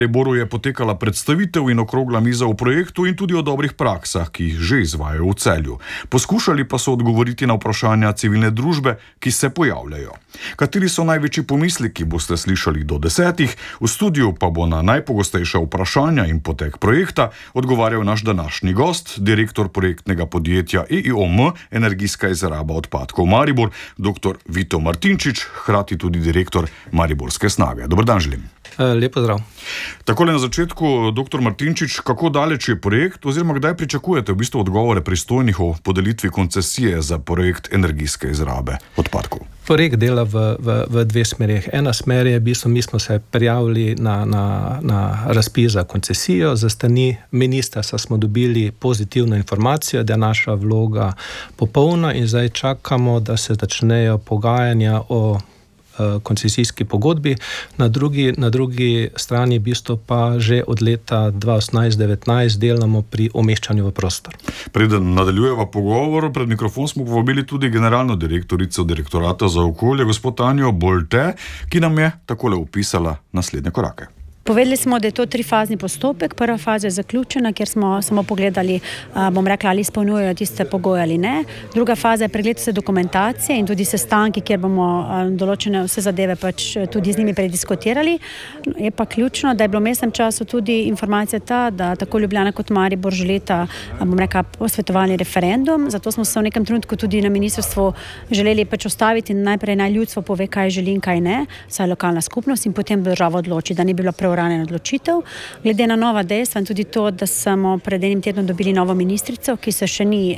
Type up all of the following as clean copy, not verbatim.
Mariboru je potekala predstavitev in okrogla miza o projektu in tudi o dobrih praksah, ki jih že izvajajo v Celju. Poskušali pa so odgovoriti na vprašanja civilne družbe, ki se pojavljajo. Kateri so največji pomisleki, boste slišali do 10. V studiu pa bo na najpogostejša vprašanja in potek projekta odgovarjal naš današnji gost, direktor projektnega podjetja EIOM, energijska izraba odpadkov Maribor, dr. Vito Martinčič, hkrati tudi direktor Mariborske snage. Dober dan želim. Lep pozdrav. Takole na začetku, dr. Martinčič, kako daleč je projekt oziroma kdaj pričakujete v bistvu odgovore pristojnih o podelitvi koncesije za projekt energijske izrabe odpadkov? Projekt dela v dveh smerih. Ena smer je, mi smo se prijavili na razpis za koncesijo. Za strani ministrstva smo dobili pozitivno informacijo, da je naša vloga popolna in zdaj čakamo, da se začnejo pogajanja o koncesijski pogodbi. Na drugi strani v bistvu pa že od leta 2018-2019 delamo pri umeščanju v prostor. Preden nadaljujeva pogovor, pred mikrofon smo povabili tudi generalno direktorico Direktorata za okolje, gospod Tanjo Bolte, ki nam je takole opisala naslednje korake. Povedali smo, da je to trifazni postopek. Prva faza je zaključena, kjer smo samo pogledali, ali izpolnjujejo tiste pogoje ali ne. Druga faza je pregled vse dokumentacije in tudi sestanki, kjer bomo določene vse zadeve tudi z njimi prediskutirali. Je pa ključno, da je bilo v mestnem času tudi informacija ta, da tako Ljubljana kot Maribor želita, posvetovalni referendum. Zato smo se v nekem trenutku tudi na ministrstvu želeli ostaviti in najprej naj ljudstvo pove, kaj želi in kaj ne, saj lokalna skupnost in potem država odloči, da ni bilo preuranjena odločitev. Glede na nova dejstva in tudi to, da smo pred enim tednom dobili novo ministrico, ki se še ni,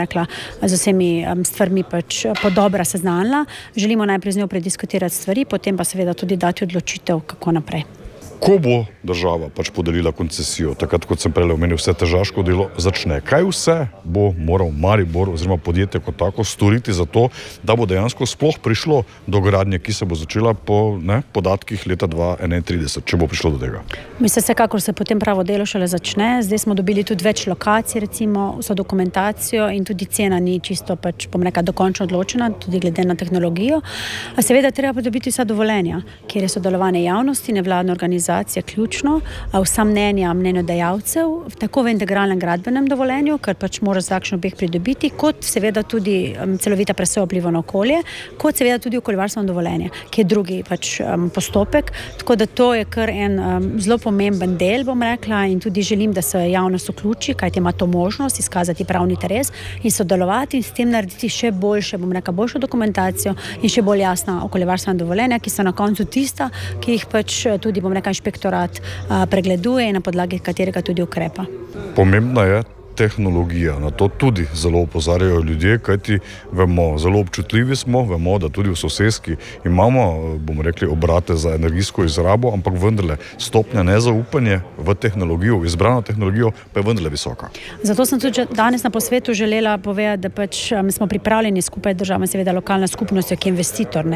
z vsemi stvarmi podobra seznanila. Želimo najprej z njo prediskutirati stvari, potem pa seveda tudi dati odločitev, kako naprej. Ko bo država podelila koncesijo, takrat, kot sem prej omenil, vse težaško delo začne. Kaj vse bo moral Maribor oziroma podjetje kot tako storiti za to, da bo dejansko sploh prišlo do gradnje, ki se bo začela po podatkih leta 2031, če bo prišlo do tega? Mislim, vsekakor se potem pravo delo šele začne. Zdaj smo dobili tudi več lokacij, recimo vso dokumentacijo in tudi cena ni čisto dokončno odločena, tudi glede na tehnologijo. A seveda treba dobiti vsa dovoljenja, kjer je sodelovanje javnosti, nevladne organizacije ključno, vsa mnenjodajalcev, tako v integralnem gradbenem dovoljenju, ker mora za takšen objekt pridobiti, kot seveda tudi celovita presoja vplivov na okolje, kot seveda tudi okoljevarstveno dovoljenje, ki je drugi postopek. Tako da to je kar en zelo pomemben del, in tudi želim, da se javnost vključi, kajti ima to možnost izkazati pravni interes in sodelovati in s tem narediti še boljše, boljšo dokumentacijo in še bolj jasna okoljevarstvena dovoljenja, ki so na koncu tista, ki jih tudi, inšpektorat pregleduje in na podlagi katerega tudi ukrepa. Pomembna je tehnologija. Na to tudi zelo opozarjajo ljudje, kajti vemo, zelo občutljivi smo, vemo, da tudi v soseski imamo, obrate za energijsko izrabo, ampak vendarle stopnja nezaupanja v tehnologijo, v izbrano tehnologijo pa je vendarle visoka. Zato sem tudi danes na posvetu želela povedati, da smo pripravljeni skupaj država, seveda lokalna skupnost, ki je investitor,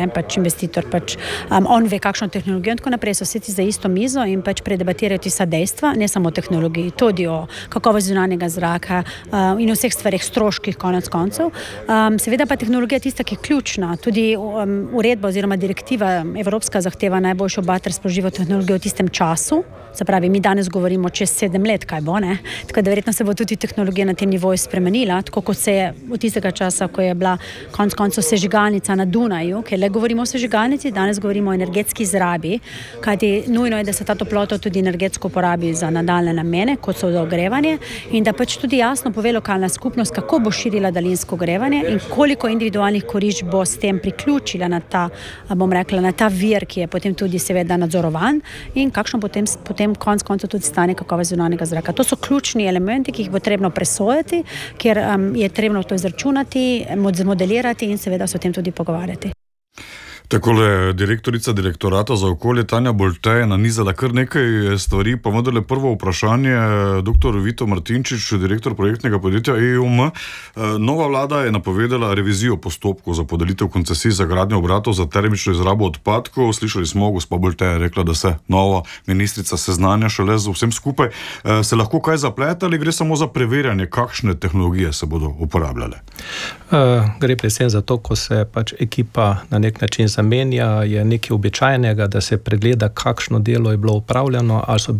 on ve, kakšno tehnologijo in tako naprej, so sedi za isto mizo in predebatirati vsa dejstva, ne samo o tehnologiji, tudi o kakovosti zunanjega zraka in o vseh stvarih, stroških konec koncev. Seveda pa tehnologija tista, ki je ključna. Tudi uredba oziroma direktiva evropska zahteva najboljšo batersko živo tehnologijo v tistem času. Se pravi, mi danes govorimo čez 7 let, kaj bo, ne? Tako da verjetno se bo tudi tehnologija na tem nivoju spremenila, tako kot se je od tistega časa, ko je bila konec koncev sežigalnica na Dunaju, ker le govorimo o sežigalnici, danes govorimo o energetski izrabi, kajti nujno je, da se ta toplota tudi energetsko uporabi za nadaljne namene, kot so za ogrevanje, in da tudi jasno pove lokalna skupnost, kako bo širila daljinsko ogrevanje in koliko individualnih kurišč bo s tem priključila na ta, na ta vir, ki je potem tudi seveda nadzorovan in kakšno potem konec koncev tudi stanje kakovosti zunanjega zraka. To so ključni elementi, ki jih bo trebno presojati, ker je trebno to izračunati, modelirati in seveda se o tem tudi pogovarjati. Takole direktorica Direktorata za okolje Tanja Bolte je nanizala kar nekaj stvari, pa vendarle prvo vprašanje, dr. Vito Martinčič, direktor projektnega podjetja EIOM. Nova vlada je napovedala revizijo postopkov za podelitev koncesij za gradnjo obratov za termično izrabo odpadkov. Slišali smo, gospa Bolte je rekla, da se nova ministrica seznanja šele z vsem skupaj. Se lahko kaj zapleta ali gre samo za preverjanje, kakšne tehnologije se bodo uporabljale? Gre predvsem za to, ko se ekipa na nek način zamenja, je nekaj običajnega, da se pregleda, kakšno delo je bilo upravljeno, ali so